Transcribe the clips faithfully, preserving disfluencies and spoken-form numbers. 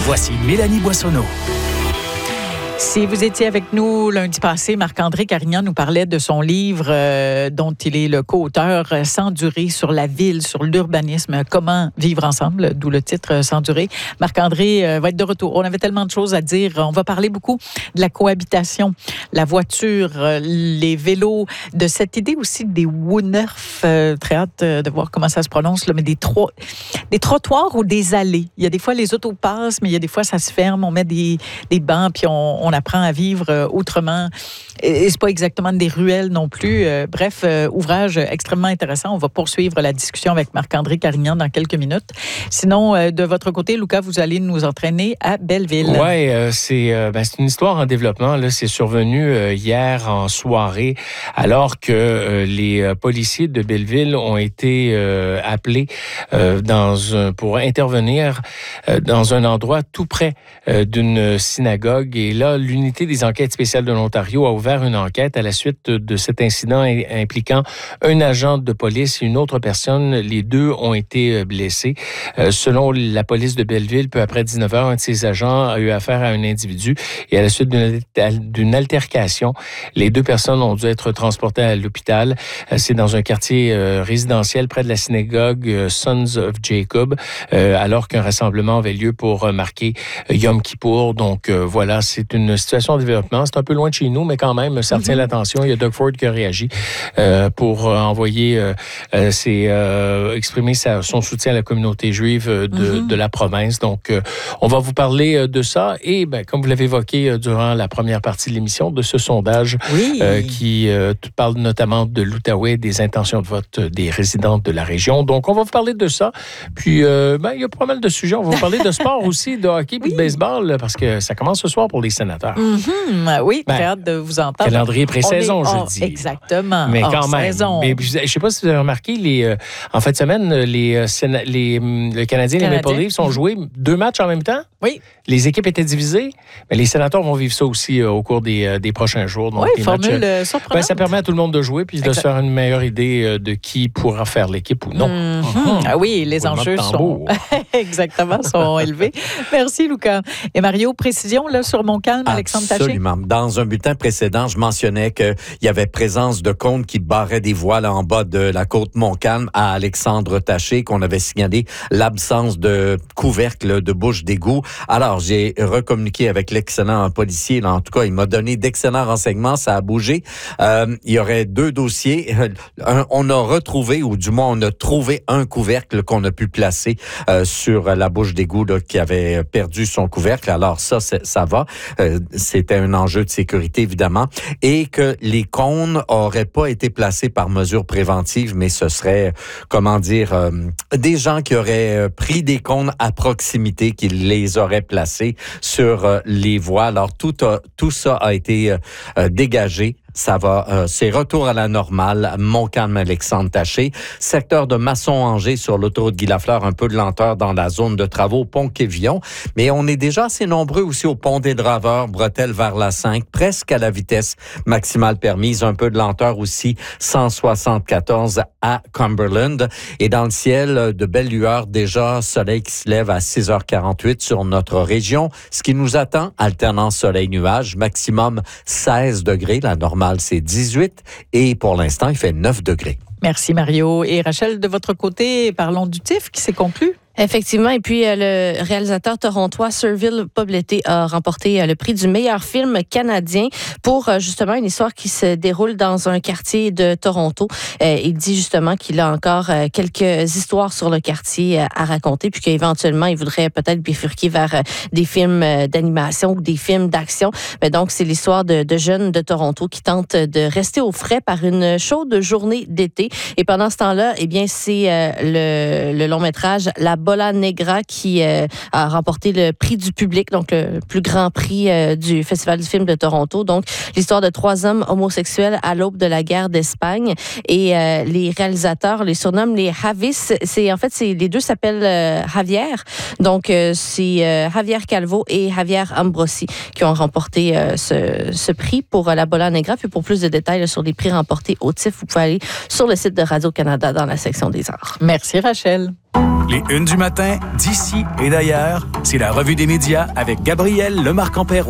Voici Mélanie Boissonneau. Si vous étiez avec nous lundi passé, Marc-André Carignan nous parlait de son livre euh, dont il est le co-auteur, euh, Sans durée, sur la ville, sur l'urbanisme, comment vivre ensemble, d'où le titre euh, Sans durée. Marc-André euh, va être de retour. On avait tellement de choses à dire. On va parler beaucoup de la cohabitation, la voiture, euh, les vélos, de cette idée aussi des Woonerf. Euh, très hâte euh, de voir comment ça se prononce, là, mais des, tro- des trottoirs ou des allées. Il y a des fois les autos passent, mais il y a des fois ça se ferme. On met des, des bancs, puis on, on apprend à vivre euh, autrement. Et, et c'est pas exactement des ruelles non plus. Euh, bref, euh, ouvrage extrêmement intéressant. On va poursuivre la discussion avec Marc-André Carignan dans quelques minutes. Sinon, euh, de votre côté, Lucas, vous allez nous entraîner à Belleville. Oui, euh, c'est, euh, ben, c'est une histoire en développement. Là, c'est survenu euh, hier en soirée, alors que euh, les euh, policiers de Belleville ont été euh, appelés euh, dans un, pour intervenir euh, dans un endroit tout près euh, d'une synagogue. Et là, l'unité des enquêtes spéciales de l'Ontario a ouvert une enquête à la suite de cet incident impliquant un agent de police et une autre personne. Les deux ont été blessés. Euh, selon la police de Belleville, peu après dix-neuf heures, un de ses agents a eu affaire à un individu et à la suite d'une, d'une altercation, les deux personnes ont dû être transportées à l'hôpital. Euh, c'est dans un quartier euh, résidentiel près de la synagogue euh, Sons of Jacob, euh, alors qu'un rassemblement avait lieu pour euh, marquer euh, Yom Kippour. Donc euh, voilà, c'est une situation en développement. C'est un peu loin de chez nous, mais quand même, ça retient mm-hmm. l'attention. Il y a Doug Ford qui a réagi euh, pour euh, envoyer, euh, euh, ses, euh, exprimer sa, son soutien à la communauté juive de, mm-hmm. de la province. Donc, euh, on va vous parler euh, de ça et, ben, comme vous l'avez évoqué euh, durant la première partie de l'émission, de ce sondage oui. euh, qui euh, parle notamment de l'Outaouais, des intentions de vote des résidents de la région. Donc, on va vous parler de ça. Puis, euh, ben, il y a pas mal de sujets. On va vous parler de sport aussi, de hockey puis oui. de baseball, parce que ça commence ce soir pour les sénateurs. Mm-hmm. Oui, très ben, hâte de vous entendre. Calendrier pré-saison, est, je oh, dis. Exactement. Mais hors quand même. Saison. Mais je ne sais pas si vous avez remarqué, les, euh, en fin de semaine, les, euh, Séna- les, le Canadien et les Maple Leafs ont joué deux matchs en même temps. Oui. Les équipes étaient divisées. Mais les sénateurs vont vivre ça aussi euh, au cours des, euh, des prochains jours. Donc, oui, formule matchs, surprenante. Ben, ça permet à tout le monde de jouer puis exact. de se faire une meilleure idée euh, de qui pourra faire l'équipe ou non. Mm-hmm. Mm-hmm. Ah oui, les Roulement enjeux sont exactement sont élevés. Merci, Lucas. Et Mario, précision là, sur Montcalm, Alexandre Taché? Absolument. Dans un bulletin précédent, je mentionnais qu'il y avait présence de cônes qui barraient des voiles en bas de la côte Montcalm à Alexandre Taché, qu'on avait signalé l'absence de couvercle de bouche d'égout. Alors, j'ai recommuniqué avec l'excellent policier. Là, en tout cas, il m'a donné d'excellents renseignements. Ça a bougé. Euh, il y aurait deux dossiers. Un, on a retrouvé, ou du moins, on a trouvé un couvercle qu'on a pu placer euh, sur la bouche d'égout là, qui avait perdu son couvercle. Alors, ça, c'est, ça va. Euh, c'était un enjeu de sécurité, évidemment. Et que les cônes n'auraient pas été placés par mesure préventive, mais ce serait, comment dire, euh, des gens qui auraient pris des cônes à proximité, qui les auraient placés sur euh, les voies. Alors, tout, a, tout ça a été euh, dégagé. Ça va, euh, c'est retour à la normale. Montcalm-Alexandre Taché. Secteur de Masson-Angers sur l'autoroute Guy-Lafleur, un peu de lenteur dans la zone de travaux Pont-Quévillon. Mais on est déjà assez nombreux aussi au pont des Draveurs, bretelles vers la cinq, presque à la vitesse maximale permise. Un peu de lenteur aussi, cent soixante-quatorze à Cumberland. Et dans le ciel, de belles lueurs déjà, soleil qui se lève à six heures quarante-huit sur notre région. Ce qui nous attend, alternance soleil-nuage, maximum seize degrés, la normale c'est dix-huit et pour l'instant, il fait neuf degrés. Merci Mario. Et Rachel, de votre côté, parlons du T I F qui s'est conclu. Effectivement. Et puis, euh, le réalisateur torontois Serville Pobleté a remporté euh, le prix du meilleur film canadien pour euh, justement une histoire qui se déroule dans un quartier de Toronto. Euh, il dit justement qu'il a encore euh, quelques histoires sur le quartier euh, à raconter, puis qu'éventuellement, il voudrait peut-être bifurquer vers euh, des films euh, d'animation ou des films d'action. Mais donc, c'est l'histoire de, de jeunes de Toronto qui tentent de rester au frais par une chaude journée d'été. Et pendant ce temps-là, eh bien, c'est euh, le, le long-métrage La Bola Negra qui euh, a remporté le prix du public, donc le plus grand prix euh, du Festival du film de Toronto. Donc, l'histoire de trois hommes homosexuels à l'aube de la guerre d'Espagne. Et euh, les réalisateurs les surnomment les Javis. C'est, en fait, c'est, les deux s'appellent euh, Javier. Donc, euh, c'est euh, Javier Calvo et Javier Ambrosi qui ont remporté euh, ce, ce prix pour euh, La Bola Negra. Puis pour plus de détails là, sur les prix remportés au T I F, vous pouvez aller sur le site de Radio-Canada dans la section des arts. Merci, Rachel. Les Unes du matin, d'ici et d'ailleurs, c'est la revue des médias avec Gabriel Lemarque-Empéraud.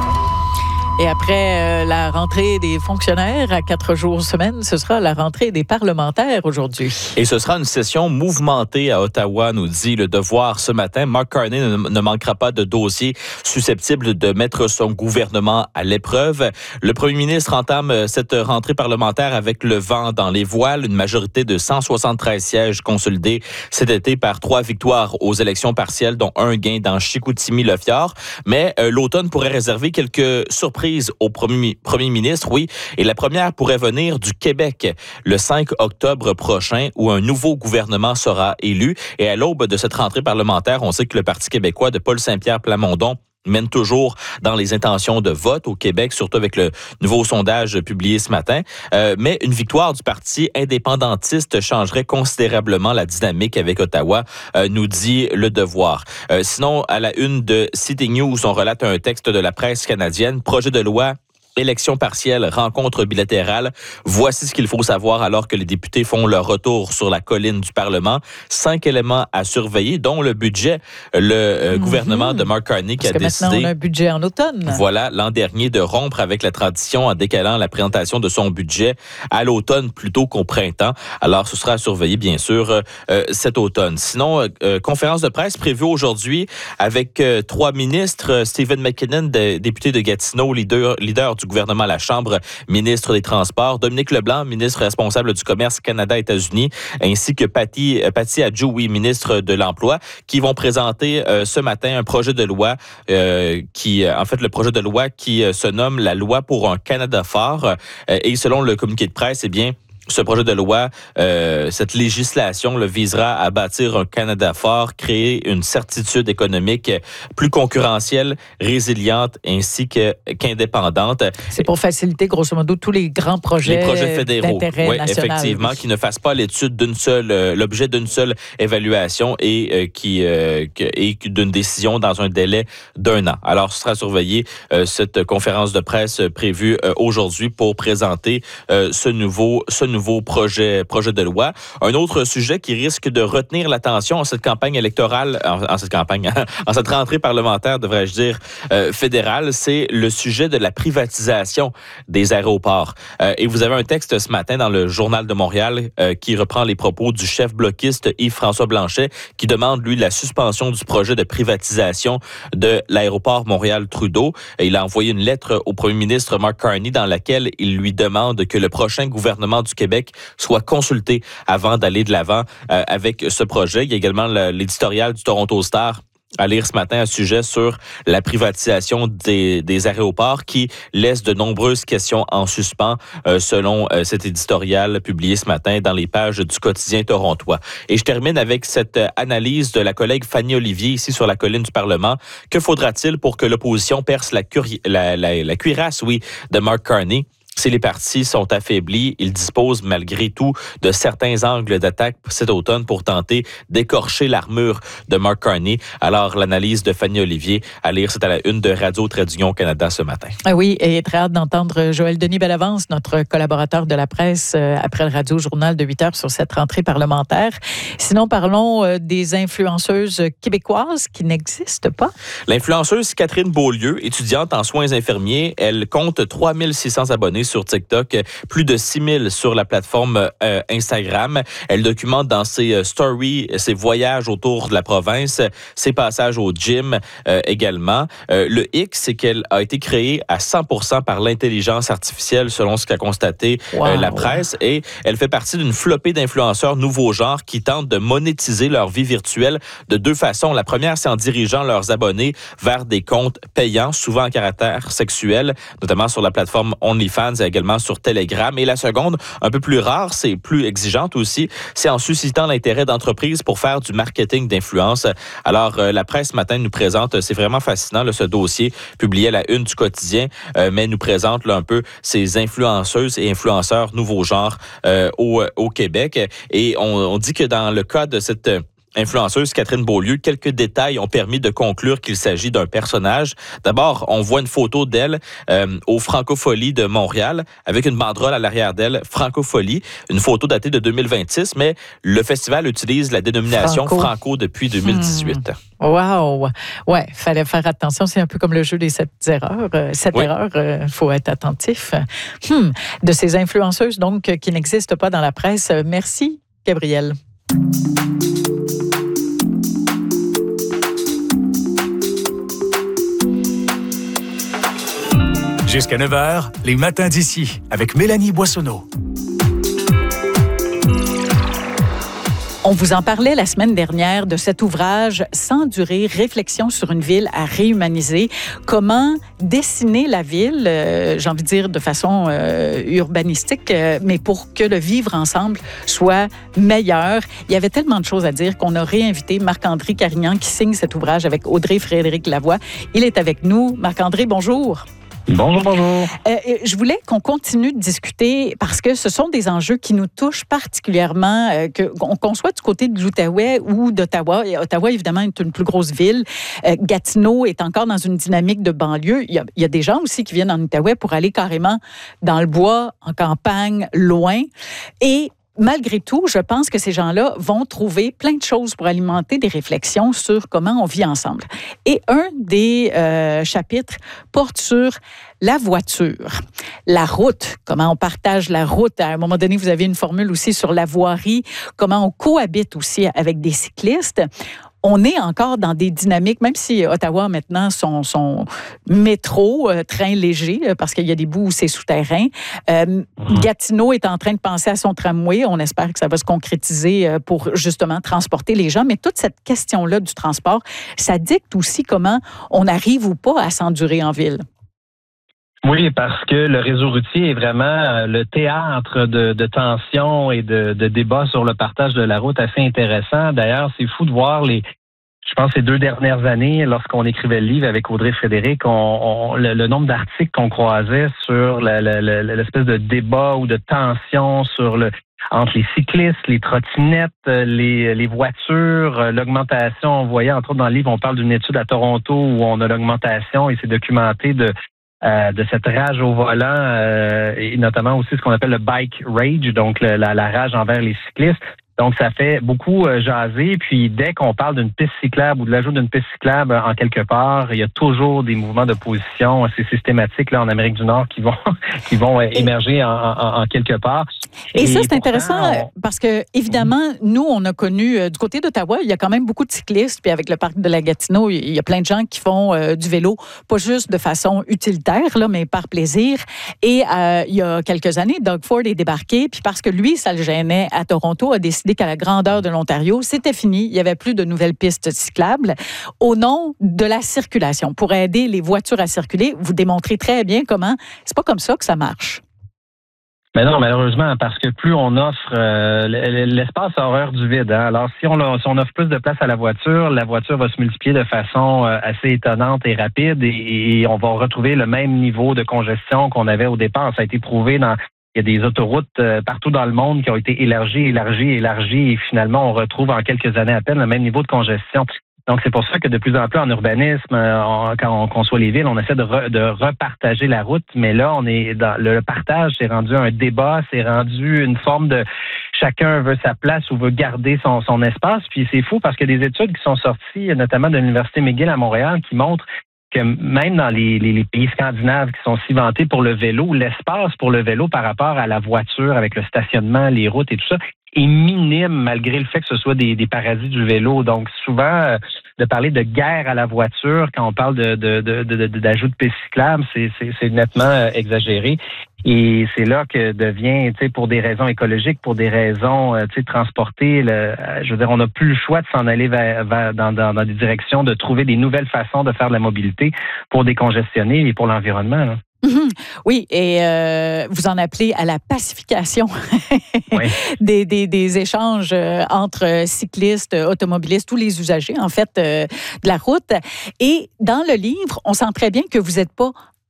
Et après euh, la rentrée des fonctionnaires à quatre jours semaine, ce sera la rentrée des parlementaires aujourd'hui. Et ce sera une session mouvementée à Ottawa, nous dit Le Devoir ce matin. Mark Carney ne, ne manquera pas de dossiers susceptibles de mettre son gouvernement à l'épreuve. Le premier ministre entame cette rentrée parlementaire avec le vent dans les voiles, une majorité de cent soixante-treize sièges consolidés cet été par trois victoires aux élections partielles, dont un gain dans Chicoutimi-Le Fjord. Mais euh, l'automne pourrait réserver quelques surprises au premier, premier ministre, oui. Et la première pourrait venir du Québec le cinq octobre prochain, où un nouveau gouvernement sera élu. Et à l'aube de cette rentrée parlementaire, on sait que le Parti québécois de Paul Saint-Pierre Plamondon mène toujours dans les intentions de vote au Québec, surtout avec le nouveau sondage publié ce matin. Euh, mais une victoire du Parti indépendantiste changerait considérablement la dynamique avec Ottawa, euh, nous dit Le Devoir. Euh, sinon, à la une de City News, on relate un texte de la presse canadienne, projet de loi élection partielle, rencontre bilatérale. Voici ce qu'il faut savoir alors que les députés font leur retour sur la colline du Parlement. Cinq éléments à surveiller, dont le budget. Le euh, mm-hmm. gouvernement de Mark Carney qui Parce a que décidé... maintenant, on a un budget en automne. Voilà, l'an dernier, de rompre avec la tradition en décalant la présentation de son budget à l'automne plutôt qu'au printemps. Alors, ce sera à surveiller, bien sûr, euh, cet automne. Sinon, euh, conférence de presse prévue aujourd'hui avec euh, trois ministres. Stephen McKinnon, de, député de Gatineau, leader, leader du gouvernement à la Chambre, ministre des Transports, Dominique Leblanc, ministre responsable du commerce Canada-États-Unis, ainsi que Patty, Patty Adjoui, ministre de l'Emploi, qui vont présenter euh, ce matin un projet de loi euh, qui, en fait, le projet de loi qui euh, se nomme la loi pour un Canada fort. Euh, et selon le communiqué de presse, eh bien, ce projet de loi, euh, cette législation le visera à bâtir un Canada fort, créer une certitude économique plus concurrentielle, résiliente ainsi que, qu'indépendante. C'est pour faciliter, grosso modo, tous les grands projets, les projets fédéraux, d'intérêt oui, national. effectivement, qui ne fassent pas l'étude d'une seule, euh, l'objet d'une seule évaluation et euh, qui euh, et d'une décision dans un délai d'un an. Alors, ce sera surveillé euh, cette conférence de presse prévue euh, aujourd'hui pour présenter euh, ce nouveau ce nouveau projet, projet de loi. Un autre sujet qui risque de retenir l'attention en cette campagne électorale, en, en cette campagne, en cette rentrée parlementaire, devrais-je dire, euh, fédérale, c'est le sujet de la privatisation des aéroports. Euh, et vous avez un texte ce matin dans le Journal de Montréal euh, qui reprend les propos du chef bloquiste Yves-François Blanchet qui demande, lui, la suspension du projet de privatisation de l'aéroport Montréal-Trudeau. Et il a envoyé une lettre au premier ministre Mark Carney dans laquelle il lui demande que le prochain gouvernement du Québec soit consulté avant d'aller de l'avant euh, avec ce projet. Il y a également le, l'éditorial du Toronto Star à lire ce matin un sujet sur la privatisation des, des aéroports qui laisse de nombreuses questions en suspens euh, selon euh, cet éditorial publié ce matin dans les pages du quotidien torontois. Et je termine avec cette analyse de la collègue Fanny Olivier ici sur la colline du Parlement. Que faudra-t-il pour que l'opposition perce la, curi- la, la, la cuirasse, oui, de Mark Carney? Si les partis sont affaiblis, ils disposent malgré tout de certains angles d'attaque cet automne pour tenter d'écorcher l'armure de Mark Carney. Alors, l'analyse de Fanny Olivier à lire, c'est à la une de Radio-Trait-d'Union Canada ce matin. Ah oui, et très hâte d'entendre Joël Denis Bellavance, notre collaborateur de la presse, euh, après le Radio-Journal de huit heures sur cette rentrée parlementaire. Sinon, parlons euh, des influenceuses québécoises qui n'existent pas. L'influenceuse Catherine Beaulieu, étudiante en soins infirmiers, elle compte trois mille six cents abonnés sur TikTok, plus de six mille sur la plateforme euh, Instagram. Elle documente dans ses euh, stories ses voyages autour de la province, ses passages au gym euh, également. Euh, le hic, c'est qu'elle a été créée à cent pour cent par l'intelligence artificielle, selon ce qu'a constaté wow. euh, la presse. Et elle fait partie d'une flopée d'influenceurs nouveau genre qui tentent de monétiser leur vie virtuelle de deux façons. La première, c'est en dirigeant leurs abonnés vers des comptes payants, souvent à caractère sexuel, notamment sur la plateforme OnlyFans et également sur Telegram. Et la seconde, un peu plus rare, c'est plus exigeante aussi, c'est en suscitant l'intérêt d'entreprises pour faire du marketing d'influence. Alors, euh, la presse ce matin nous présente, c'est vraiment fascinant, là, ce dossier publié à la une du quotidien, euh, mais nous présente là, un peu ces influenceuses et influenceurs nouveaux genres euh, au, au Québec. Et on, on dit que dans le cas de cette influenceuse Catherine Beaulieu, quelques détails ont permis de conclure qu'il s'agit d'un personnage. D'abord, on voit une photo d'elle euh, au Francophonie de Montréal avec une banderole à l'arrière d'elle, Francophonie, une photo datée de deux mille vingt-six, mais le festival utilise la dénomination Franco, Franco depuis deux mille dix-huit. Hmm. Wow! Ouais, fallait faire attention. C'est un peu comme le jeu des sept erreurs. Euh, sept oui. erreurs, il euh, faut être attentif. Hmm. De ces influenceuses, donc, qui n'existent pas dans la presse. Merci, Gabrielle. Jusqu'à neuf heures, les matins d'ici, avec Mélanie Boissonneau. On vous en parlait la semaine dernière de cet ouvrage « Sans durée, réflexion sur une ville à réhumaniser ». Comment dessiner la ville, euh, j'ai envie de dire de façon euh, urbanistique, euh, mais pour que le vivre ensemble soit meilleur. Il y avait tellement de choses à dire qu'on a réinvité Marc-André Carignan qui signe cet ouvrage avec Audrey-Frédéric Lavoie. Il est avec nous. Marc-André, bonjour. Bonjour, bonjour. Euh, je voulais qu'on continue de discuter parce que ce sont des enjeux qui nous touchent particulièrement, euh, que, qu'on soit du côté de l'Outaouais ou d'Ottawa. Et Ottawa, évidemment, est une plus grosse ville. Euh, Gatineau est encore dans une dynamique de banlieue. Il y a, il y a des gens aussi qui viennent en Outaouais pour aller carrément dans le bois, en campagne, loin. Et malgré tout, je pense que ces gens-là vont trouver plein de choses pour alimenter des réflexions sur comment on vit ensemble. Et un des euh, chapitres porte sur la voiture, la route, comment on partage la route. À un moment donné, vous avez une formule aussi sur la voirie, comment on cohabite aussi avec des cyclistes. On est encore dans des dynamiques, même si Ottawa maintenant son, son métro, euh, train léger, euh, parce qu'il y a des bouts où c'est souterrain. Euh, mmh. Gatineau est en train de penser à son tramway. On espère que ça va se concrétiser euh, pour justement transporter les gens. Mais toute cette question-là du transport, ça dicte aussi comment on arrive ou pas à s'endurer en ville. Oui, parce que le réseau routier est vraiment le théâtre de, de tensions et de, de débats sur le partage de la route assez intéressant. D'ailleurs, c'est fou de voir les, je pense, ces deux dernières années, lorsqu'on écrivait le livre avec Audrey-Frédéric, on, on, le, le nombre d'articles qu'on croisait sur la, la, la, l'espèce de débat ou de tension sur le entre les cyclistes, les trottinettes, les, les voitures, l'augmentation. On voyait, entre autres, dans le livre, on parle d'une étude à Toronto où on a l'augmentation et c'est documenté de Euh, de cette rage au volant euh, et notamment aussi ce qu'on appelle le bike rage, donc le, la, la rage envers les cyclistes. Donc, ça fait beaucoup euh, jaser. Puis, dès qu'on parle d'une piste cyclable ou de l'ajout d'une piste cyclable en quelque part, il y a toujours des mouvements d'opposition assez systématiques là en Amérique du Nord qui vont qui vont euh, émerger en, en, en quelque part. Et, et ça, c'est intéressant on... parce que, évidemment, nous, on a connu, euh, du côté d'Ottawa, il y a quand même beaucoup de cyclistes. Puis, avec le parc de la Gatineau, il y a plein de gens qui font euh, du vélo, pas juste de façon utilitaire, là, mais par plaisir. Et euh, il y a quelques années, Doug Ford est débarqué. Puis, parce que lui, ça le gênait à Toronto, a décidé qu'à la grandeur de l'Ontario, c'était fini. Il n'y avait plus de nouvelles pistes cyclables au nom de la circulation. Pour aider les voitures à circuler, vous démontrez très bien comment c'est pas comme ça que ça marche. Mais non, malheureusement, parce que plus on offre, euh, l'espace a horreur du vide. Hein? Alors, si on, si on offre plus de place à la voiture, la voiture va se multiplier de façon euh, assez étonnante et rapide et, et on va retrouver le même niveau de congestion qu'on avait au départ. Ça a été prouvé dans... Il y a des autoroutes euh, partout dans le monde qui ont été élargies, élargies, élargies et finalement, on retrouve en quelques années à peine le même niveau de congestion. Donc, c'est pour ça que de plus en plus en urbanisme, on, quand on conçoit les villes, on essaie de, re, de repartager la route. Mais là, on est dans le partage, c'est rendu un débat, c'est rendu une forme de chacun veut sa place ou veut garder son, son espace. Puis c'est fou parce qu'il y a des études qui sont sorties, notamment de l'Université McGill à Montréal, qui montrent que même dans les, les, les pays scandinaves qui sont si vantés pour le vélo, l'espace pour le vélo par rapport à la voiture, avec le stationnement, les routes et tout ça, est minime malgré le fait que ce soit des, des paradis du vélo. Donc souvent, euh, de parler de guerre à la voiture quand on parle de, de, de, de, de d'ajout de pistes cyclables, c'est, c'est, c'est nettement euh, exagéré. Et c'est là que devient, tu sais, pour des raisons écologiques, pour des raisons, euh, tu sais, transporter, le, euh, je veux dire, on n'a plus le choix de s'en aller vers, vers dans, dans, dans des directions, de trouver des nouvelles façons de faire de la mobilité pour décongestionner et pour l'environnement, là. Mmh. Oui, et euh, vous en appelez à la pacification oui. des, des, des échanges entre cyclistes, automobilistes, tous les usagers, en fait, euh, de la route. Et dans le livre, on sent très bien que vous n'êtes pas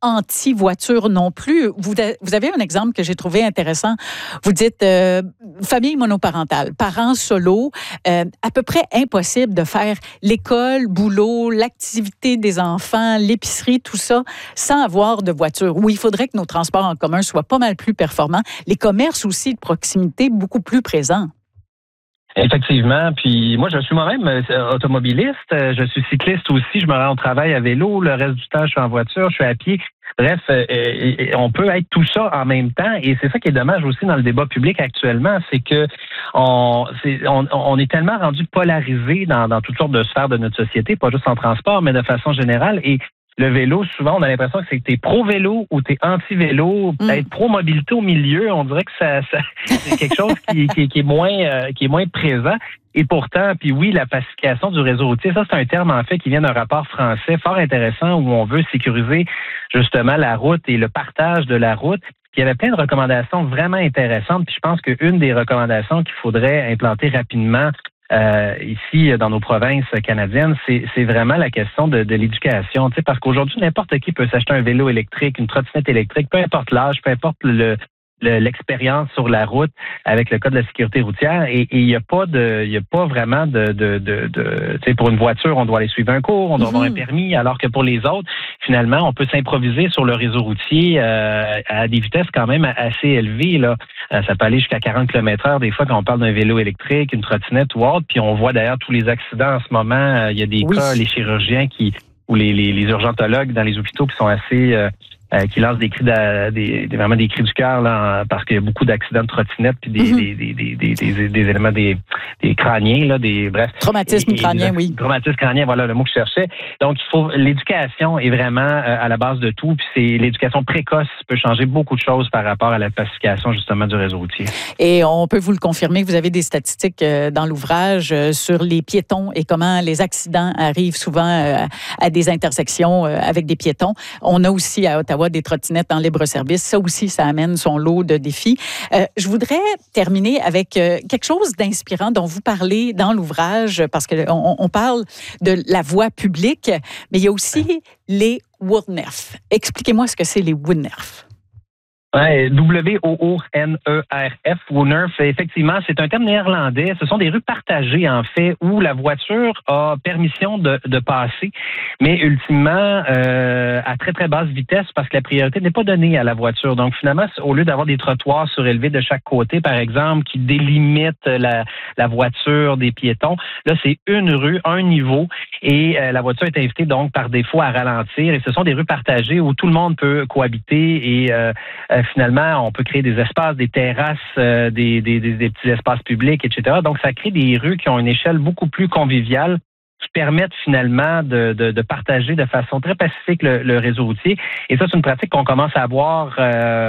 anti-voiture non plus. Vous, vous avez un exemple que j'ai trouvé intéressant. Vous dites euh, famille monoparentale, parents solo, euh, à peu près impossible de faire l'école, boulot, l'activité des enfants, l'épicerie, tout ça, sans avoir de voiture. Oui, il faudrait que nos transports en commun soient pas mal plus performants. Les commerces aussi de proximité beaucoup plus présents. Effectivement. Puis moi, je suis moi-même euh, automobiliste. Euh, je suis cycliste aussi. Je me rends au travail à vélo. Le reste du temps, je suis en voiture. Je suis à pied. Bref, euh, euh, on peut être tout ça en même temps. Et c'est ça qui est dommage aussi dans le débat public actuellement, c'est que on, c'est, on, on est tellement rendu polarisé dans, dans toutes sortes de sphères de notre société, pas juste en transport, mais de façon générale. Et le vélo, souvent, on a l'impression que c'est que t'es pro-vélo ou t'es anti-vélo. Mm. Être pro-mobilité au milieu, on dirait que ça, ça c'est quelque chose qui, qui, qui est moins euh, qui est moins présent. Et pourtant, puis oui, la pacification du réseau routier, ça, c'est un terme, en fait, qui vient d'un rapport français fort intéressant où on veut sécuriser, justement, la route et le partage de la route. Puis il y avait plein de recommandations vraiment intéressantes. Puis je pense qu'une des recommandations qu'il faudrait implanter rapidement Euh, ici, dans nos provinces canadiennes, c'est, c'est vraiment la question de, de l'éducation. Tu sais, parce qu'aujourd'hui, n'importe qui peut s'acheter un vélo électrique, une trottinette électrique, peu importe l'âge, peu importe le, le l'expérience sur la route avec le code de la sécurité routière. Et il n'y a pas de, il y a pas vraiment de, de, de, de tu sais, pour une voiture, on doit aller suivre un cours, on doit mm-hmm. avoir un permis, alors que pour les autres, finalement, on peut s'improviser sur le réseau routier euh, à des vitesses quand même assez élevées, là. Ça peut aller jusqu'à quarante kilomètres heure des fois quand on parle d'un vélo électrique, une trottinette ou autre. Puis on voit d'ailleurs tous les accidents en ce moment. Il y a des oui. cas, les chirurgiens qui ou les, les, les urgentologues dans les hôpitaux qui sont assez euh, euh, qui lancent des cris de, des, des vraiment des cris du cœur là, parce qu'il y a beaucoup d'accidents de trottinettes puis des, mm-hmm. des, des, des, des, des, des éléments des, des crâniens là, des bref. Traumatisme et, crânien, et, oui. Traumatisme crânien, voilà le mot que je cherchais. Donc il faut l'éducation est vraiment euh, à la base de tout. Puis c'est l'éducation précoce peut changer beaucoup de choses par rapport à la pacification justement du réseau routier. Et on peut vous le confirmer que vous avez des statistiques euh, dans l'ouvrage euh, sur les piétons et comment les accidents arrivent souvent euh, à des intersections euh, avec des piétons. On a aussi à Ottawa des trottinettes en libre-service. Ça aussi, ça amène son lot de défis. Euh, je voudrais terminer avec euh, quelque chose d'inspirant dont vous parlez dans l'ouvrage, parce qu'on on parle de la voie publique, mais il y a aussi les WoodNerf. Expliquez-moi ce que c'est les WoodNerf. Ouais, W O O N E R F, WoodNerf, effectivement, c'est un terme néerlandais. Ce sont des rues partagées, en fait, où la voiture a permission de, de passer, mais ultimement, euh, à très, très basse vitesse, parce que la priorité n'est pas donnée à la voiture. Donc, finalement, au lieu d'avoir des trottoirs surélevés de chaque côté, par exemple, qui délimitent la, la voiture des piétons, là, c'est une rue, un niveau, et euh, la voiture est invitée, donc, par défaut à ralentir. Et ce sont des rues partagées où tout le monde peut cohabiter et euh, euh, finalement, on peut créer des espaces, des terrasses, euh, des, des, des, des petits espaces publics, et cetera. Donc, ça crée des rues qui ont une échelle beaucoup plus conviviale, qui permettent finalement de, de, de partager de façon très pacifique le, le réseau routier. Et ça, c'est une pratique qu'on commence à voir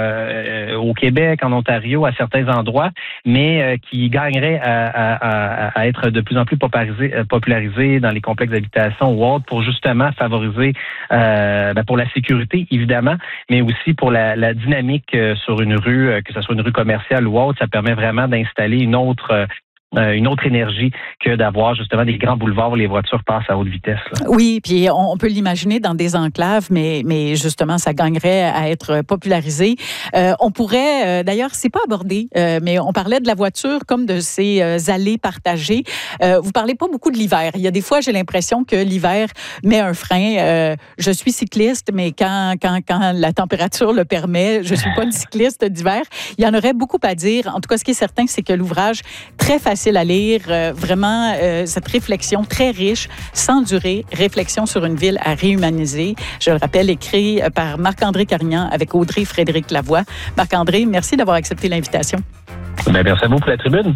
euh, au Québec, en Ontario, à certains endroits, mais euh, qui gagnerait à, à, à être de plus en plus popularisé, popularisé dans les complexes d'habitation ou autres pour justement favoriser, euh, ben pour la sécurité, évidemment, mais aussi pour la, la dynamique sur une rue, que ce soit une rue commerciale ou autre. Ça permet vraiment d'installer une autre... Euh, une autre énergie que d'avoir justement des grands boulevards où les voitures passent à haute vitesse. Là. Oui, puis on, on peut l'imaginer dans des enclaves, mais, mais justement, ça gagnerait à être popularisé. Euh, on pourrait, euh, d'ailleurs, c'est pas abordé, euh, mais on parlait de la voiture comme de ces euh, allées partagées. Euh, vous parlez pas beaucoup de l'hiver. Il y a des fois, j'ai l'impression que l'hiver met un frein. Euh, je suis cycliste, mais quand, quand, quand la température le permet, je suis pas une cycliste d'hiver. Il y en aurait beaucoup à dire. En tout cas, ce qui est certain, c'est que l'ouvrage, très facile facile à lire, euh, vraiment euh, cette réflexion très riche, sans durée, réflexion sur une ville à réhumaniser. Je le rappelle, écrit par Marc-André Carignan avec Audrey-Frédéric Lavoie. Marc-André, merci d'avoir accepté l'invitation. Bien, merci à vous pour la tribune.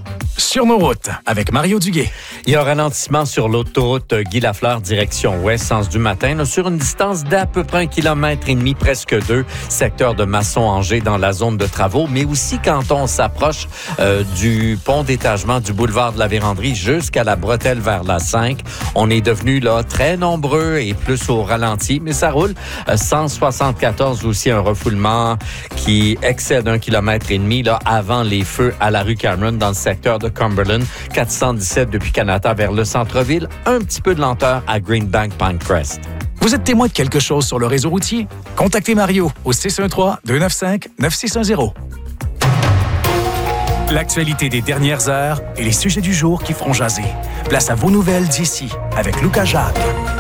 Sur nos routes, avec Mario Duguay. Il y a un ralentissement sur l'autoroute Guy Lafleur, direction ouest, sens du matin, là, sur une distance d'à peu près un kilomètre et demi, presque deux, secteur de Masson-Angers dans la zone de travaux, mais aussi quand on s'approche euh, du pont d'étagement du boulevard de la Vérandrie jusqu'à la bretelle vers la cinq. On est devenu là très nombreux et plus au ralenti, mais ça roule. Euh, cent soixante-quatorze aussi un refoulement qui excède un kilomètre et demi là, avant les feux à la rue Cameron dans le secteur de Cumberland, quatre cent dix-sept depuis Canada vers le centre-ville, un petit peu de lenteur à Greenbank Pinecrest. Vous êtes témoin de quelque chose sur le réseau routier? Contactez Mario au six un trois, deux neuf cinq, neuf six un zéro. L'actualité des dernières heures et les sujets du jour qui feront jaser. Place à vos nouvelles d'ici avec Lucas Jacques.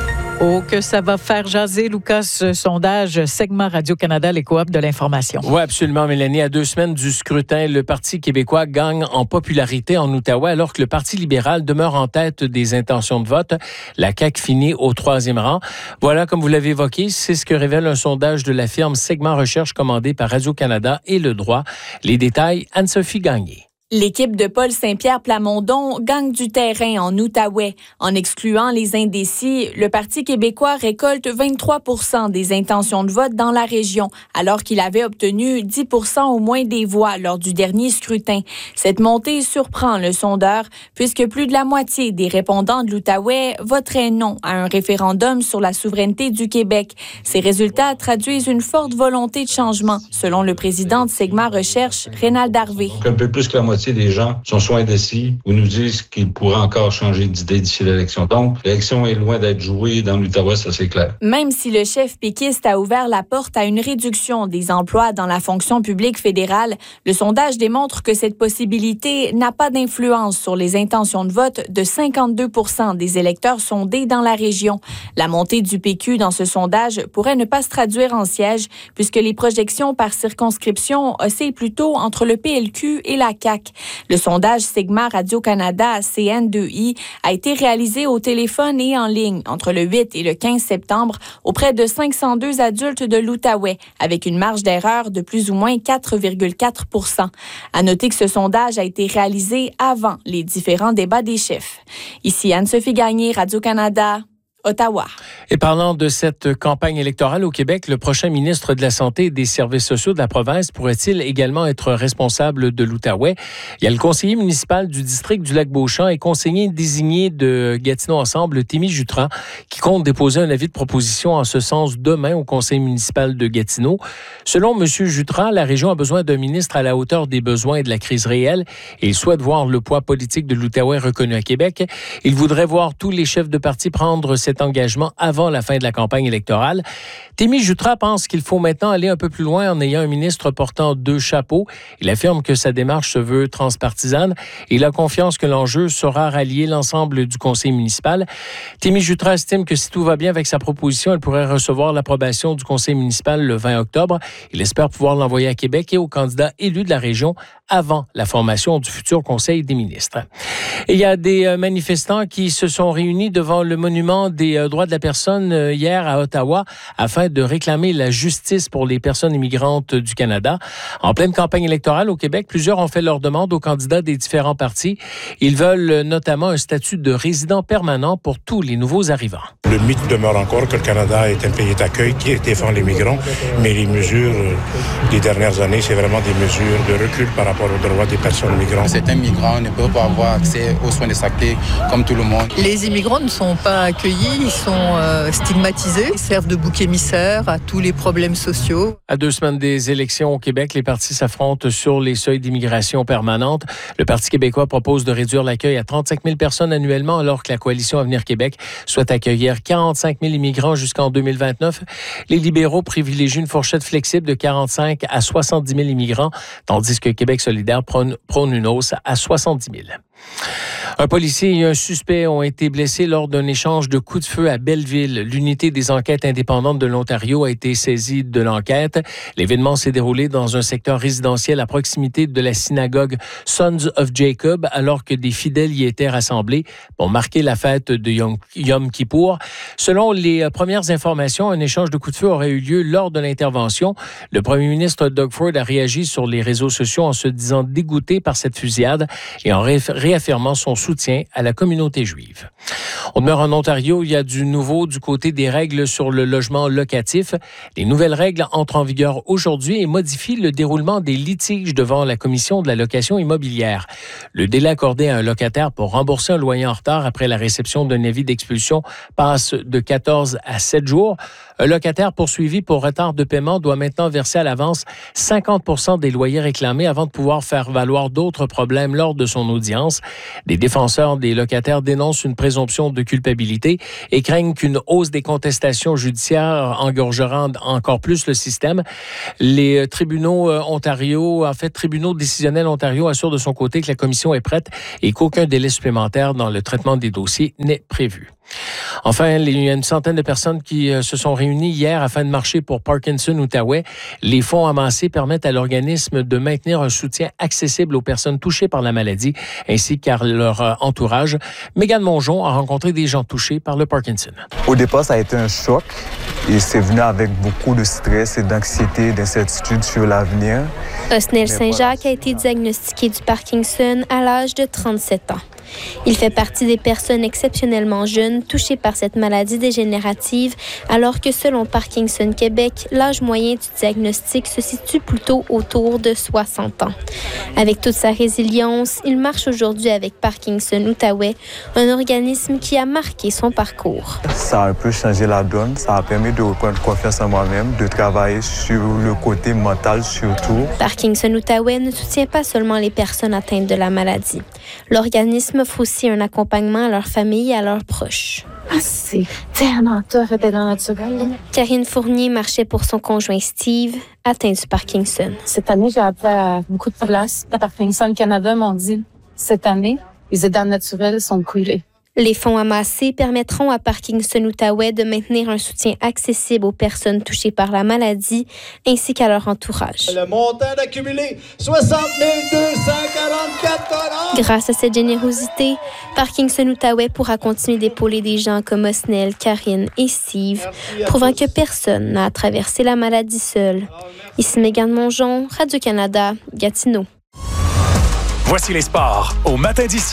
Oh, que ça va faire jaser, Lucas, ce sondage Segment Radio-Canada, les coops de l'information. Oui, absolument, Mélanie. À deux semaines du scrutin, le Parti québécois gagne en popularité en Outaouais, alors que le Parti libéral demeure en tête des intentions de vote. La C A Q finit au troisième rang. Voilà, comme vous l'avez évoqué, c'est ce que révèle un sondage de la firme Segment Recherche commandé par Radio-Canada et Le Droit. Les détails, Anne-Sophie Gagné. L'équipe de Paul Saint-Pierre Plamondon gagne du terrain en Outaouais. En excluant les indécis, le Parti québécois récolte vingt-trois pour cent des intentions de vote dans la région, alors qu'il avait obtenu dix pour cent au moins des voix lors du dernier scrutin. Cette montée surprend le sondeur, puisque plus de la moitié des répondants de l'Outaouais voteraient non à un référendum sur la souveraineté du Québec. Ces résultats traduisent une forte volonté de changement, selon le président de Segment Recherche, Rénald Harvey. Un peu plus que la moitié des gens sont soit indécis ou nous disent qu'ils pourraient encore changer d'idée d'ici l'élection. Donc, l'élection est loin d'être jouée dans l'Outaouais, ça c'est clair. Même si le chef péquiste a ouvert la porte à une réduction des emplois dans la fonction publique fédérale, le sondage démontre que cette possibilité n'a pas d'influence sur les intentions de vote de cinquante-deux pour cent des électeurs sondés dans la région. La montée du P Q dans ce sondage pourrait ne pas se traduire en siège, puisque les projections par circonscription oscillent plutôt entre le P L Q et la C A Q. Le sondage Segment Radio-Canada C N deux I a été réalisé au téléphone et en ligne entre le huit et le quinze septembre auprès de cinq cent deux adultes de l'Outaouais, avec une marge d'erreur de plus ou moins quatre virgule quatre pour cent. À noter que ce sondage a été réalisé avant les différents débats des chefs. Ici Anne-Sophie Gagné, Radio-Canada. Ottawa. Et parlant de cette campagne électorale au Québec, le prochain ministre de la Santé et des Services sociaux de la province pourrait-il également être responsable de l'Outaouais? Il y a le conseiller municipal du district du Lac-Beauchamp et conseiller désigné de Gatineau Ensemble, Témi Jutras, qui compte déposer un avis de proposition en ce sens demain au conseil municipal de Gatineau. Selon M. Jutras, la région a besoin d'un ministre à la hauteur des besoins et de la crise réelle et il souhaite voir le poids politique de l'Outaouais reconnu à Québec. Il voudrait voir tous les chefs de parti prendre cette cet engagement avant la fin de la campagne électorale. Témi Jutras pense qu'il faut maintenant aller un peu plus loin en ayant un ministre portant deux chapeaux. Il affirme que sa démarche se veut transpartisane et il a confiance que l'enjeu saura rallier l'ensemble du conseil municipal. Témi Jutras estime que si tout va bien avec sa proposition, elle pourrait recevoir l'approbation du conseil municipal le vingt octobre. Il espère pouvoir l'envoyer à Québec et aux candidats élus de la région avant la formation du futur conseil des ministres. Et il y a des manifestants qui se sont réunis devant le monument des droits de la personne hier à Ottawa afin de réclamer la justice pour les personnes immigrantes du Canada. En pleine campagne électorale au Québec, plusieurs ont fait leur demande aux candidats des différents partis. Ils veulent notamment un statut de résident permanent pour tous les nouveaux arrivants. Le mythe demeure encore que le Canada est un pays d'accueil qui défend les migrants, mais les mesures des dernières années, c'est vraiment des mesures de recul par rapport aux droits des personnes migrantes. Certains migrants ne peuvent pas avoir accès aux soins de santé comme tout le monde. Les immigrants ne sont pas accueillis, ils sont euh, stigmatisés, ils servent de bouc émissaire à tous les problèmes sociaux. À deux semaines des élections au Québec, les partis s'affrontent sur les seuils d'immigration permanente. Le Parti québécois propose de réduire l'accueil à trente-cinq mille personnes annuellement, alors que la coalition Avenir Québec souhaite accueillir quarante-cinq mille immigrants jusqu'en deux mille vingt-neuf. Les libéraux privilégient une fourchette flexible de quarante-cinq à soixante-dix mille immigrants, tandis que Québec solidaire prône, prône une hausse à soixante-dix mille. Un policier et un suspect ont été blessés lors d'un échange de coups de feu à Belleville. L'unité des enquêtes indépendantes de l'Ontario a été saisie de l'enquête. L'événement s'est déroulé dans un secteur résidentiel à proximité de la synagogue Sons of Jacob, alors que des fidèles y étaient rassemblés pour marquer la fête de Yom, Yom Kippour. Selon les premières informations, un échange de coups de feu aurait eu lieu lors de l'intervention. Le premier ministre Doug Ford a réagi sur les réseaux sociaux en se disant dégoûté par cette fusillade et en ré- réaffirmant son soutien à la communauté juive. On demeure en Ontario, il y a du nouveau du côté des règles sur le logement locatif. Les nouvelles règles entrent en vigueur aujourd'hui et modifient le déroulement des litiges devant la Commission de la location immobilière. Le délai accordé à un locataire pour rembourser un loyer en retard après la réception d'un avis d'expulsion passe de quatorze à sept jours. Un locataire poursuivi pour retard de paiement doit maintenant verser à l'avance cinquante pour cent des loyers réclamés avant de pouvoir faire valoir d'autres problèmes lors de son audience. Les défenseurs des locataires dénoncent une présomption de culpabilité et craignent qu'une hausse des contestations judiciaires engorgera encore plus le système. Les tribunaux euh, Ontario, en fait, tribunaux décisionnels Ontario assurent de son côté que la commission est prête et qu'aucun délai supplémentaire dans le traitement des dossiers n'est prévu. Enfin, il y a une centaine de personnes qui se sont réunies hier afin de marcher pour Parkinson Outaouais. Les fonds amassés permettent à l'organisme de maintenir un soutien accessible aux personnes touchées par la maladie ainsi qu'à leur entourage. Mégane Mongeon a rencontré des gens touchés par le Parkinson. Au départ, ça a été un choc et c'est venu avec beaucoup de stress et d'anxiété, d'incertitude sur l'avenir. Osnel Saint-Jacques a été diagnostiqué du Parkinson à l'âge de trente-sept ans. Il fait partie des personnes exceptionnellement jeunes touchées par cette maladie dégénérative, alors que selon Parkinson Québec, l'âge moyen du diagnostic se situe plutôt autour de soixante ans. Avec toute sa résilience, il marche aujourd'hui avec Parkinson Outaouais, un organisme qui a marqué son parcours. Ça a un peu changé la donne, ça a permis de reprendre confiance en moi-même, de travailler sur le côté mental surtout. Parkinson Outaouais ne soutient pas seulement les personnes atteintes de la maladie. L'organisme offre aussi un accompagnement à leur famille et à leurs proches. Ah, c'est tellement tough d'être dans notre naturel. Karine Fournier marchait pour son conjoint Steve, atteint du Parkinson. Cette année, j'ai appelé à beaucoup de places. La Parkinson Canada m'ont dit, cette année, les aidants naturels sont coulés. Les fonds amassés permettront à Parkinson Outaouais de maintenir un soutien accessible aux personnes touchées par la maladie ainsi qu'à leur entourage. Le montant accumulé, soixante mille deux cent quarante-quatre dollars. Grâce à cette générosité, Parkinson Outaouais pourra continuer d'épauler des gens comme Osnel, Karine et Steve, prouvant que personne n'a à traverser la maladie seul. Ici Mégane Mongeon, Radio-Canada, Gatineau. Voici les sports au matin d'ici.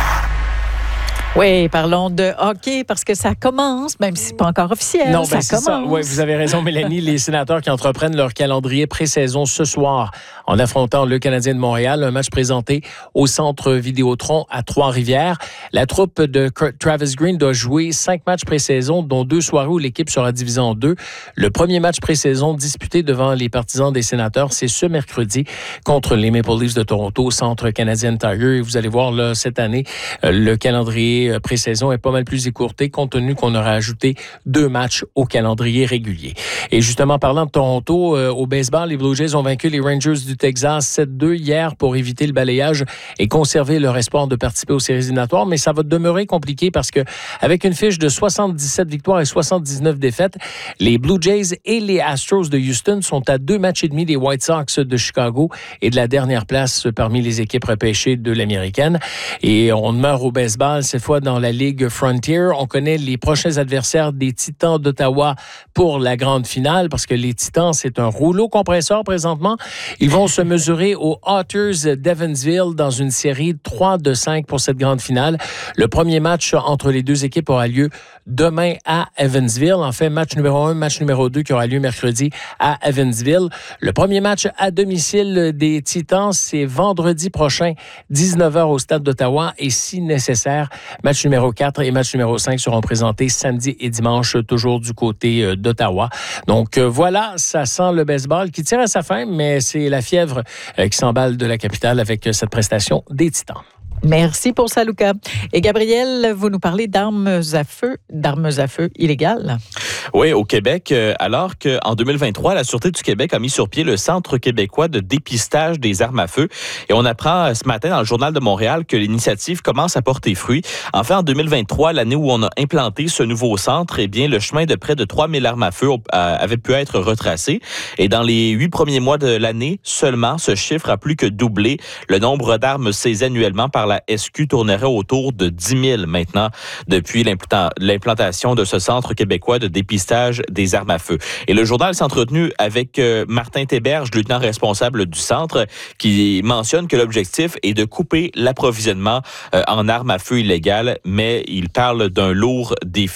Oui, parlons de hockey parce que ça commence, même si ce n'est pas encore officiel. Non, ça ben c'est commence. ça. Oui, vous avez raison, Mélanie. Les sénateurs qui entreprennent leur calendrier pré-saison ce soir en affrontant le Canadien de Montréal, un match présenté au Centre Vidéotron à Trois-Rivières. La troupe de Travis Green doit jouer cinq matchs pré-saison, dont deux soirées où l'équipe sera divisée en deux. Le premier match pré-saison disputé devant les partisans des sénateurs, c'est ce mercredi contre les Maple Leafs de Toronto au Centre Canadian Tire. Et vous allez voir, là, cette année, le calendrier pré-saison est pas mal plus écourté compte tenu qu'on aura ajouté deux matchs au calendrier régulier. Et justement, parlant de Toronto, euh, au baseball, les Blue Jays ont vaincu les Rangers du Texas sept deux hier pour éviter le balayage et conserver leur espoir de participer aux séries éliminatoires, mais ça va demeurer compliqué parce que avec une fiche de soixante-dix-sept victoires et soixante-dix-neuf défaites, les Blue Jays et les Astros de Houston sont à deux matchs et demi des White Sox de Chicago et de la dernière place parmi les équipes repêchées de l'américaine. Et on demeure au baseball cette fois dans la Ligue Frontier. On connaît les prochains adversaires des Titans d'Ottawa pour la grande finale parce que les Titans, c'est un rouleau compresseur présentement. Ils vont se mesurer aux Otters d'Evansville dans une série trois de cinq pour cette grande finale. Le premier match entre les deux équipes aura lieu demain à Evansville. En fait, match numéro un, match numéro deux qui aura lieu mercredi à Evansville. Le premier match à domicile des Titans, c'est vendredi prochain, dix-neuf heures au stade d'Ottawa et si nécessaire, match numéro quatre et match numéro cinq seront présentés samedi et dimanche, toujours du côté d'Ottawa. Donc voilà, ça sent le baseball qui tire à sa fin, mais c'est la fièvre qui s'emballe de la capitale avec cette prestation des Titans. Merci pour ça, Luca. Et Gabriel, vous nous parlez d'armes à feu, d'armes à feu illégales. Oui, au Québec, alors qu'en deux mille vingt-trois, la Sûreté du Québec a mis sur pied le Centre québécois de dépistage des armes à feu. Et on apprend ce matin dans le Journal de Montréal que l'initiative commence à porter fruit. En fait, en deux mille vingt-trois, l'année où on a implanté ce nouveau centre, eh bien, le chemin de près de trois mille armes à feu avait pu être retracé. Et dans les huit premiers mois de l'année, seulement, ce chiffre a plus que doublé. Le nombre d'armes saisies annuellement par la S Q tournerait autour de dix mille maintenant depuis l'implantation de ce Centre québécois de dépistage des armes à feu. Et le journal s'est entretenu avec euh, Martin Théberge, lieutenant responsable du centre, qui mentionne que l'objectif est de couper l'approvisionnement euh, en armes à feu illégales, mais il parle d'un lourd défi.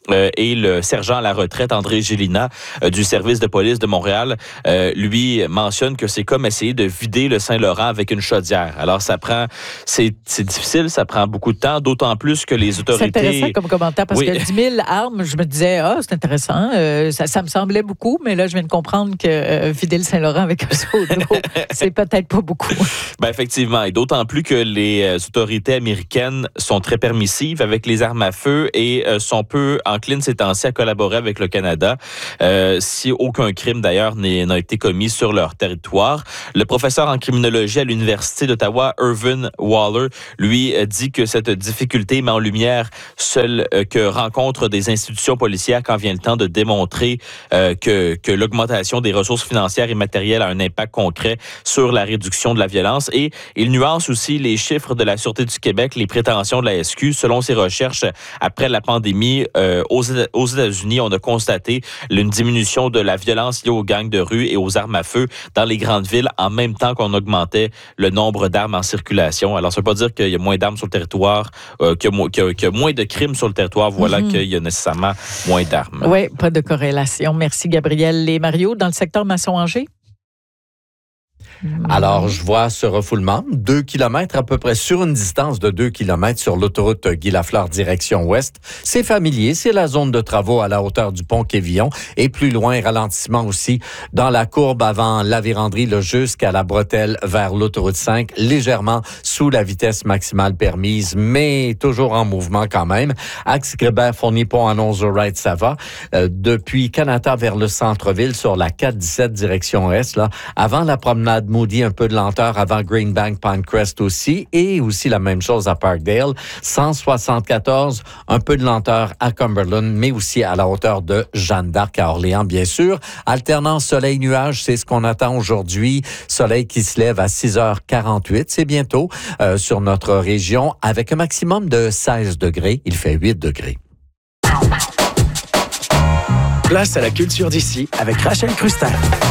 euh, et le sergent à la retraite André Gélina euh, du service de police de Montréal, euh, lui mentionne que c'est comme essayer de vider le Saint-Laurent avec une chaudière. Alors ça prend, c'est, c'est difficile, ça prend beaucoup de temps, d'autant plus que les autorités... C'est intéressant comme commentaire parce oui. que dix mille armes, je me disais, ah, c'est intéressant, euh, ça, ça me semblait beaucoup, mais là, je viens de comprendre que euh, vider le Saint-Laurent avec un seau d'eau, c'est peut-être pas beaucoup. Ben effectivement, et d'autant plus que les euh, autorités américaines sont très permissives avec les armes à feu et euh, sont peu enclines ces temps-ci à collaborer avec le Canada, euh, si aucun crime d'ailleurs n'est, n'a été commis sur leur territoire. Le professeur en criminologie à l'Université d'Ottawa, Irvin Waller, lui euh, dit que cette difficulté met en lumière seule euh, que rencontrent des institutions policières quand vient le temps de démontrer euh, que, que l'augmentation des ressources financières et matérielles a un impact concret sur la réduction de la violence. Et il nuance aussi les chiffres de la Sûreté du Québec, les prétentions de la S Q. Selon ses recherches, après la pandémie, euh, aux, aux États-Unis, on a constaté une diminution de la violence liée aux gangs de rue et aux armes à feu dans les grandes villes en même temps qu'on augmentait le nombre d'armes en circulation. Alors, ça ne veut pas dire qu'il y a moins d'armes sur le territoire, euh, qu'il, y a, qu'il, y a, qu'il y a moins de crimes sur le territoire, voilà mm-hmm. qu'il y a nécessairement moins d'armes. Oui, pas de corrélation. Merci, Gabriel. Et Mario, dans le secteur Masson-Angers? Alors, je vois ce refoulement, deux kilomètres à peu près, sur une distance de deux kilomètres sur l'autoroute Guy-Lafleur, direction ouest. C'est familier, c'est la zone de travaux à la hauteur du pont Quévillon. Et plus loin, ralentissement aussi dans la courbe avant la Vérandrie, là, jusqu'à la bretelle vers l'autoroute cinq, légèrement sous la vitesse maximale permise, mais toujours en mouvement quand même. Axe Grébert-Fournier-Pont à Nonzo-Wright, ça va. Euh, depuis Canada vers le centre-ville, sur la quatre dix-sept, direction est, là, avant la promenade Moody, un peu de lenteur avant Greenbank, Pinecrest aussi, et aussi la même chose à Parkdale. cent soixante-quatorze, un peu de lenteur à Cumberland, mais aussi à la hauteur de Jeanne d'Arc à Orléans, bien sûr. Alternance soleil-nuage, c'est ce qu'on attend aujourd'hui. Soleil qui se lève à six heures quarante-huit, c'est bientôt euh, sur notre région, avec un maximum de seize degrés. Il fait huit degrés. Place à la culture d'ici avec Rachel Crustal.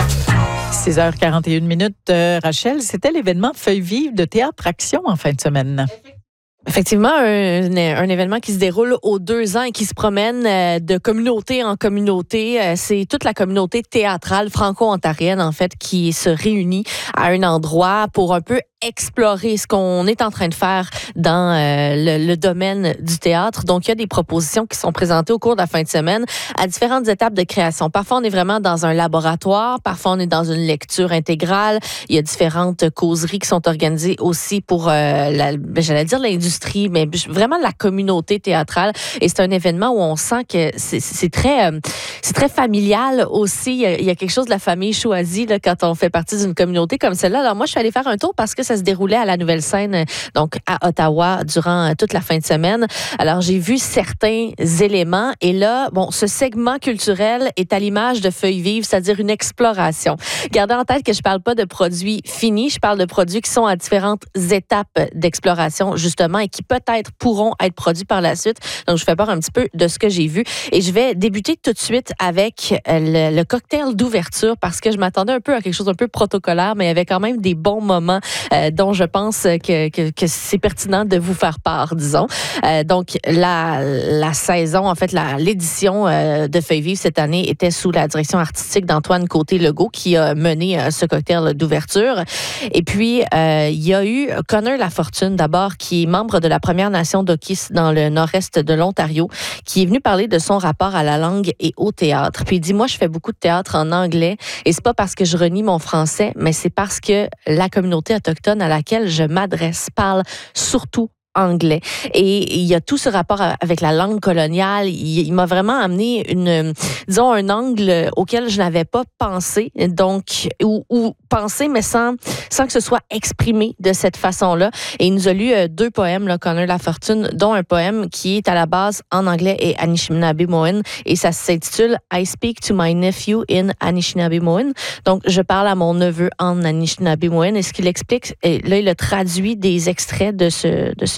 six heures quarante et une minutes. Euh, Rachel, c'était l'événement Feuilles vives de Théâtre Action en fin de semaine. Effectivement, un, un événement qui se déroule aux deux ans et qui se promène de communauté en communauté. C'est toute la communauté théâtrale franco-ontarienne, en fait, qui se réunit à un endroit pour un peu explorer ce qu'on est en train de faire dans euh, le, le domaine du théâtre. Donc, il y a des propositions qui sont présentées au cours de la fin de semaine à différentes étapes de création. Parfois, on est vraiment dans un laboratoire. Parfois, on est dans une lecture intégrale. Il y a différentes causeries qui sont organisées aussi pour, euh, la, j'allais dire l'industrie, mais vraiment la communauté théâtrale. Et c'est un événement où on sent que c'est, c'est, très, euh, c'est très familial aussi. Il y, a, il y a quelque chose de la famille choisie là, quand on fait partie d'une communauté comme celle-là. Alors, moi, je suis allée faire un tour parce que ça se déroulait à la Nouvelle-Scène, donc à Ottawa, durant toute la fin de semaine. Alors, j'ai vu certains éléments et là, bon, ce segment culturel est à l'image de Feuilles vives, c'est-à-dire une exploration. Gardez en tête que je parle pas de produits finis, je parle de produits qui sont à différentes étapes d'exploration, justement, et qui peut-être pourront être produits par la suite. Donc, je fais part un petit peu de ce que j'ai vu et je vais débuter tout de suite avec le, le cocktail d'ouverture parce que je m'attendais un peu à quelque chose un peu protocolaire, mais il y avait quand même des bons moments euh, dont je pense que, que, que c'est pertinent de vous faire part, disons. Euh, donc, la, la saison, en fait, la, l'édition euh, de Feuilles vives cette année était sous la direction artistique d'Antoine Côté-Legault qui a mené euh, ce cocktail d'ouverture. Et puis, euh, il y a eu Connor Lafortune, d'abord, qui est membre de la Première Nation d'Okis dans le nord-est de l'Ontario, qui est venu parler de son rapport à la langue et au théâtre. Puis il dit, moi, je fais beaucoup de théâtre en anglais et c'est pas parce que je renie mon français, mais c'est parce que la communauté autochtone à laquelle je m'adresse parle surtout anglais. Et il y a tout ce rapport avec la langue coloniale. Il, il m'a vraiment amené une, disons, un angle auquel je n'avais pas pensé. Donc, ou, ou pensé, mais sans, sans que ce soit exprimé de cette façon-là. Et il nous a lu euh, deux poèmes, là, Connor Lafortune, dont un poème qui est à la base en anglais et Anishinaabe-Moin. Et ça s'intitule I speak to my nephew in Anishinaabe-Moin. Donc, je parle à mon neveu en Anishinaabe-Moin. Et ce qu'il explique, et là, il a traduit des extraits de ce, de ce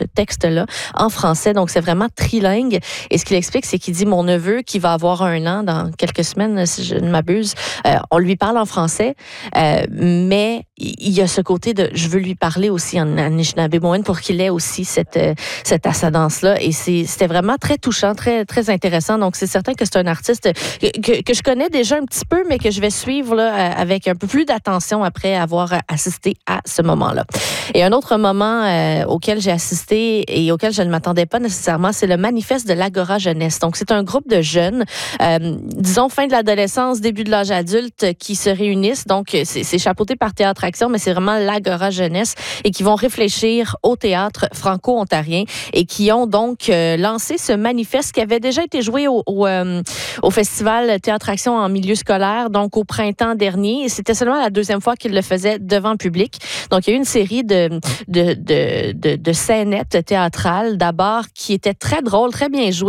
ce texte-là en français. Donc, c'est vraiment trilingue. Et ce qu'il explique, c'est qu'il dit, mon neveu, qui va avoir un an dans quelques semaines, si je ne m'abuse, euh, on lui parle en français, euh, mais il y a ce côté de, je veux lui parler aussi en Anishinaabe-Moine pour qu'il ait aussi cette, cette ascendance-là. Et c'est, c'était vraiment très touchant, très, très intéressant. Donc, c'est certain que c'est un artiste que, que je connais déjà un petit peu, mais que je vais suivre là, avec un peu plus d'attention après avoir assisté à ce moment-là. Et un autre moment euh, auquel j'ai assisté et auquel je ne m'attendais pas nécessairement, c'est le manifeste de l'Agora Jeunesse. Donc, c'est un groupe de jeunes, euh, disons fin de l'adolescence, début de l'âge adulte, qui se réunissent. Donc, c'est, c'est chapeauté par Théâtre Action, mais c'est vraiment l'Agora Jeunesse et qui vont réfléchir au théâtre franco-ontarien et qui ont donc euh, lancé ce manifeste qui avait déjà été joué au, au, euh, au Festival Théâtre Action en milieu scolaire, donc au printemps dernier. Et c'était seulement la deuxième fois qu'ils le faisaient devant le public. Donc, il y a eu une série de, de, de, de, de scénettes théâtrales, d'abord, qui étaient très drôles, très bien jouées.